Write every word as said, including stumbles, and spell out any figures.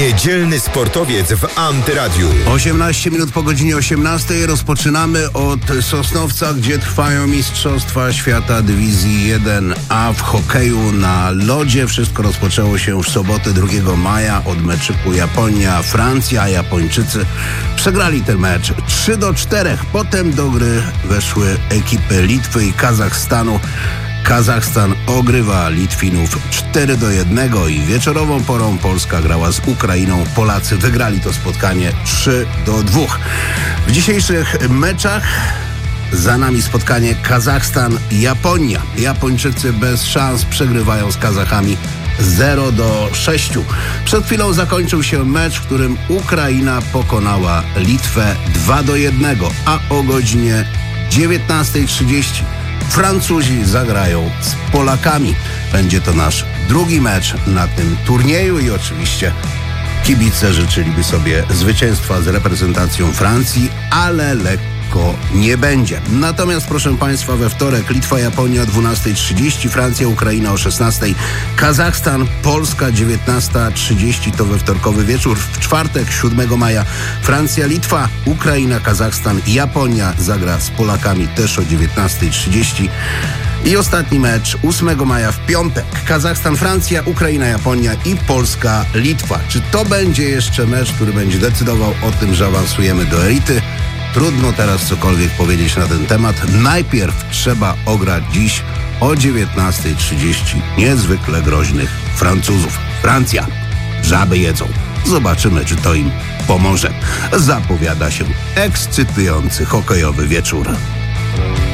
Niedzielny sportowiec w Antyradiu. osiemnaście minut po godzinie osiemnastej rozpoczynamy od Sosnowca, gdzie trwają Mistrzostwa Świata Dywizji jeden A w hokeju na lodzie. Wszystko rozpoczęło się w sobotę drugiego maja od meczyku Japonia-Francja. Japończycy przegrali ten mecz trzy do czterech. Potem do gry weszły ekipy Litwy i Kazachstanu. Kazachstan ogrywa Litwinów cztery do jednego i wieczorową porą Polska grała z Ukrainą. Polacy wygrali to spotkanie trzy do dwóch. W dzisiejszych meczach za nami spotkanie Kazachstan-Japonia. Japończycy bez szans przegrywają z Kazachami zero do sześciu. Przed chwilą zakończył się mecz, w którym Ukraina pokonała Litwę dwa do jednego, a o godzinie dziewiętnasta trzydzieści Francuzi zagrają z Polakami. Będzie to nasz drugi mecz na tym turnieju i oczywiście kibice życzyliby sobie zwycięstwa z reprezentacją Francji, ale lekko nie będzie. Natomiast proszę Państwa, we wtorek Litwa-Japonia o dwunasta trzydzieści, Francja-Ukraina o szesnasta, Kazachstan-Polska dziewiętnasta trzydzieści, to we wtorkowy wieczór. W czwartek siódmego maja Francja-Litwa, Ukraina-Kazachstan, Japonia zagra z Polakami też o dziewiętnasta trzydzieści. I ostatni mecz ósmego maja w piątek. Kazachstan-Francja, Ukraina-Japonia i Polska-Litwa. Czy to będzie jeszcze mecz, który będzie decydował o tym, że awansujemy do elity? Trudno teraz cokolwiek powiedzieć na ten temat. Najpierw trzeba ograć dziś o dziewiętnasta trzydzieści niezwykle groźnych Francuzów. Francja, żaby jedzą. Zobaczymy, czy to im pomoże. Zapowiada się ekscytujący hokejowy wieczór.